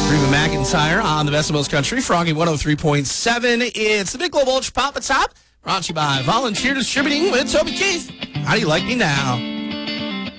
Reba McEntire on the Best of Most Country, Froggy 103.7. It's the Big Global Ultra Pop at Top, brought to you by Volunteer Distributing with Toby Keith. How do you like me now?